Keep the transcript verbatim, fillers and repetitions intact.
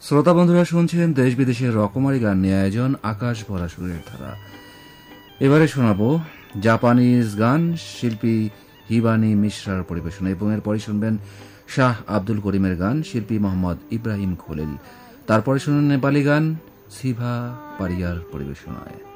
শ্রোতা বন্ধুরা শুনছেন দেশ বিদেশের রকমারি গান নিয়ে আয়োজন আকাশ ভরা সুরের ধারা। এবারে শোনাব জাপানিজ গান শিল্পী হিবানি মিশ্রার পরিবেশনা এবং এরপরে শুনবেন শাহ আব্দুল করিমের গান শিল্পী মোহাম্মদ ইব্রাহিম খলিল। তারপরে শুনুন নেপালি গান সিভা পারিয়ার পরিবেশনায়।